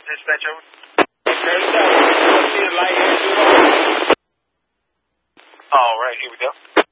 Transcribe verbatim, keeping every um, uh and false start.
dispatch over. thirty-seven. All right, here we go.